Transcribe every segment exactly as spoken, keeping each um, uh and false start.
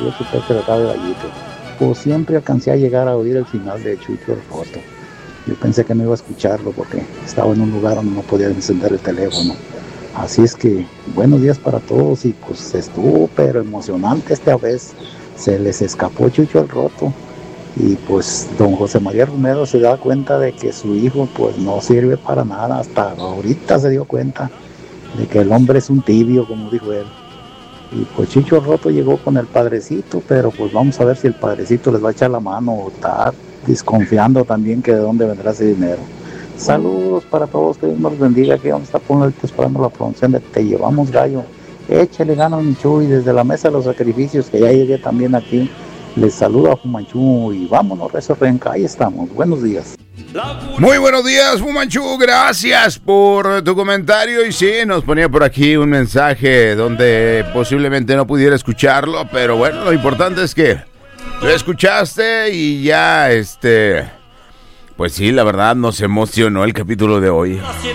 Yo supe que trataba de Gallito. Pues siempre alcancé a llegar a oír el final de Chucho el Roto. Yo pensé que no iba a escucharlo porque estaba en un lugar donde no podía encender el teléfono. Así es que buenos días para todos y pues estuvo pero emocionante esta vez. Se les escapó Chucho el Roto y pues don José María Romero se da cuenta de que su hijo pues no sirve para nada. Hasta ahorita se dio cuenta de que el hombre es un tibio, como dijo él. Y pues Chucho el Roto llegó con el padrecito, pero pues vamos a ver si el padrecito les va a echar la mano o está desconfiando también que de dónde vendrá ese dinero. Saludos para todos, que Dios nos bendiga. Aquí vamos a estar por esperando la promoción de Te Llevamos Gallo. Échale ganas, mi Chuy, desde la mesa de los sacrificios, que ya llegué también aquí. Les saluda a Fumanchu y vámonos, Rezo Renca, ahí estamos. Buenos días. Muy buenos días, Fumanchu, gracias por tu comentario. Y sí, nos ponía por aquí un mensaje donde posiblemente no pudiera escucharlo, pero bueno, lo importante es que lo escuchaste y ya, este... Pues sí, la verdad nos emocionó el capítulo de hoy.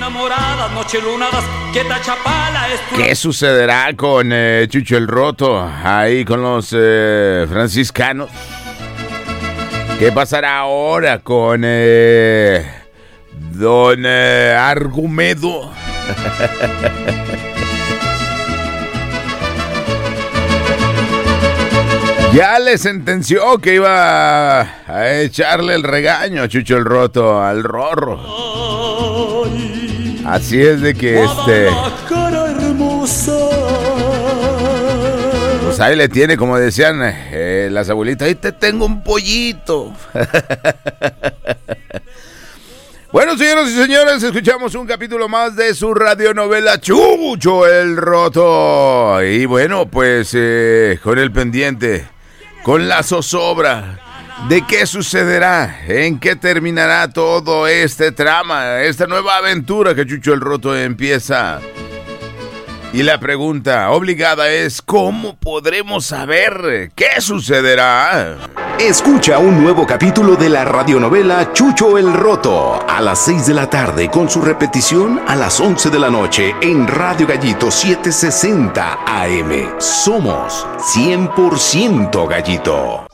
¿Qué sucederá con eh, Chucho el Roto ahí con los eh, franciscanos? ¿Qué pasará ahora con eh, don eh, Argumedo? Ya le sentenció que iba a echarle el regaño a Chucho el Roto al Rorro. Así es de que este... Pues ahí le tiene, como decían eh, las abuelitas, ahí te tengo un pollito. Bueno, señoras y señores, escuchamos un capítulo más de su radionovela Chucho el Roto. Y bueno, pues eh, con el pendiente, con la zozobra de qué sucederá, en qué terminará todo este trama, esta nueva aventura que Chucho el Roto empieza. Y la pregunta obligada es, ¿cómo podremos saber qué sucederá? Escucha un nuevo capítulo de la radionovela Chucho el Roto a las seis de la tarde con su repetición a las once de la noche en Radio Gallito setecientos sesenta A M. Somos cien por ciento Gallito.